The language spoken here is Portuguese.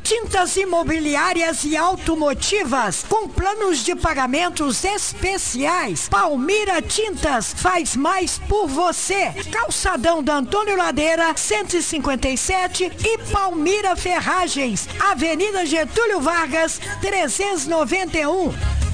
Tintas imobiliárias e automotivas com planos de pagamentos especiais. Palmira Tintas faz mais por você. Calçadão da Antônio Ladeira, 157 e Palmira Ferragens, Avenida Getúlio Vargas, 391.